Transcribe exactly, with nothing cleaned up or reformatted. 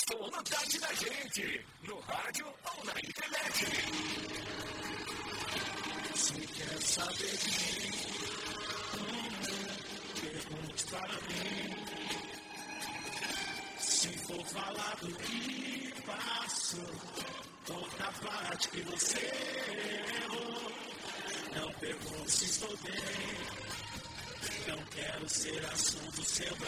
Vontade da gente, no rádio ou na internet. Se quer saber de mim, pergunte para mim. Se for falar do que passo, toda parte que você errou. Não pergunte se estou bem, não quero ser assunto seu.